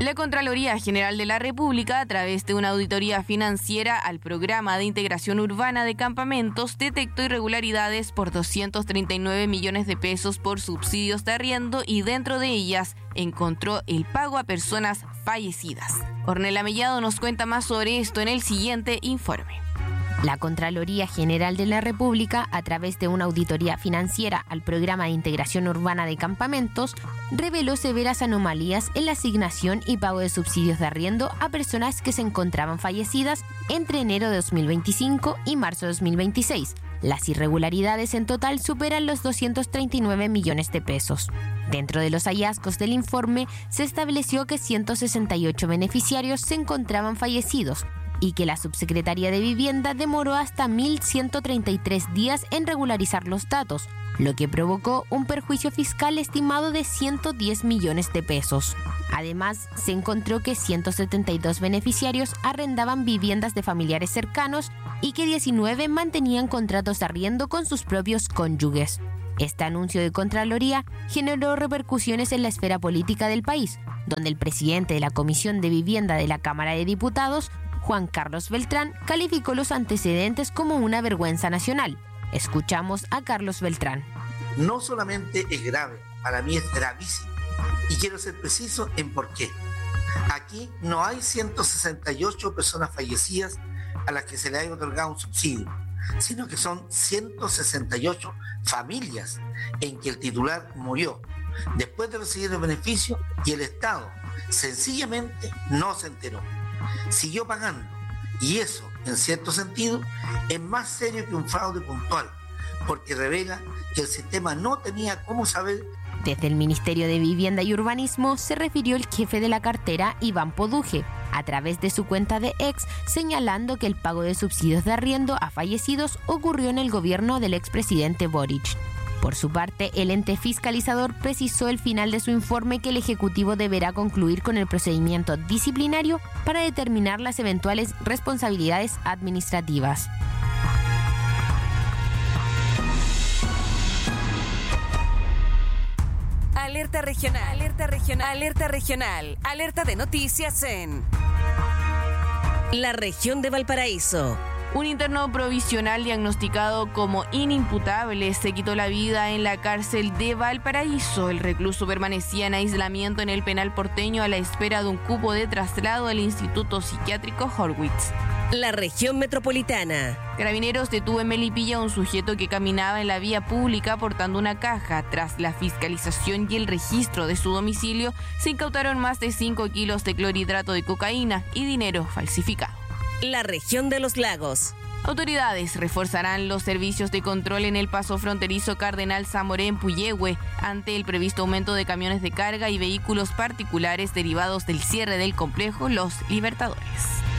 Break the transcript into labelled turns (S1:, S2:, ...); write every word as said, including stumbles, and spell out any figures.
S1: La Contraloría General de la República, a través de una auditoría financiera al Programa de Integración Urbana de Campamentos, detectó irregularidades por doscientos treinta y nueve millones de pesos por subsidios de arriendo y dentro de ellas encontró el pago a personas fallecidas. Ornella Mellado nos cuenta más sobre esto en el siguiente informe.
S2: La Contraloría General de la República, a través de una auditoría financiera al Programa de Integración Urbana de Campamentos, reveló severas anomalías en la asignación y pago de subsidios de arriendo a personas que se encontraban fallecidas entre enero de dos mil veinticinco y marzo de dos mil veintiséis. Las irregularidades en total superan los doscientos treinta y nueve millones de pesos. Dentro de los hallazgos del informe, se estableció que ciento sesenta y ocho beneficiarios se encontraban fallecidos, y que la Subsecretaría de Vivienda demoró hasta mil ciento treinta y tres días en regularizar los datos, lo que provocó un perjuicio fiscal estimado de ciento diez millones de pesos. Además, se encontró que ciento setenta y dos beneficiarios arrendaban viviendas de familiares cercanos y que diecinueve mantenían contratos de arriendo con sus propios cónyuges. Este anuncio de Contraloría generó repercusiones en la esfera política del país, donde el presidente de la Comisión de Vivienda de la Cámara de Diputados, Juan Carlos Beltrán, calificó los antecedentes como una vergüenza nacional. Escuchamos a Carlos Beltrán.
S3: No solamente es grave, para mí es gravísimo. Y quiero ser preciso en por qué. Aquí no hay ciento sesenta y ocho personas fallecidas a las que se le haya otorgado un subsidio, sino que son ciento sesenta y ocho familias en que el titular murió después de recibir el beneficio y el Estado sencillamente no se enteró. Siguió pagando, y eso, en cierto sentido, es más serio que un fraude puntual, porque revela que el sistema no tenía cómo saber.
S2: Desde el Ministerio de Vivienda y Urbanismo se refirió el jefe de la cartera, Iván Poduje, a través de su cuenta de X, señalando que el pago de subsidios de arriendo a fallecidos ocurrió en el gobierno del expresidente Boric. Por su parte, el ente fiscalizador precisó al final de su informe que el Ejecutivo deberá concluir con el procedimiento disciplinario para determinar las eventuales responsabilidades administrativas.
S4: Alerta regional, alerta regional, alerta regional, alerta de noticias en la región de Valparaíso.
S1: Un interno provisional diagnosticado como inimputable se quitó la vida en la cárcel de Valparaíso. El recluso permanecía en aislamiento en el penal porteño a la espera de un cupo de traslado al Instituto Psiquiátrico Horwitz.
S4: La región metropolitana.
S1: Carabineros detuvo en Melipilla a un sujeto que caminaba en la vía pública portando una caja. Tras la fiscalización y el registro de su domicilio, se incautaron más de cinco kilos de clorhidrato de cocaína y dinero falsificado.
S4: La región de los lagos.
S1: Autoridades reforzarán los servicios de control en el paso fronterizo Cardenal Zamoré en Puyehue ante el previsto aumento de camiones de carga y vehículos particulares derivados del cierre del complejo Los Libertadores.